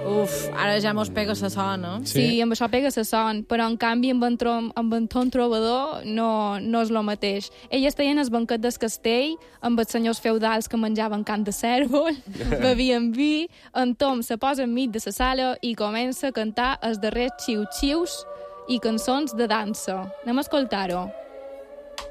Uf, ara ja mos pega la son, eh? Sí, amb això pega la son, però en canvi amb en Tom Trobador no és el mateix. Elles feien el banquet del castell amb els senyors feudals que menjaven cant de cèrvol, bevien vi, en Tom se posa enmig de la sala i comença a cantar els darrers xiu-xius i cançons de dansa. Anem a escoltar-ho.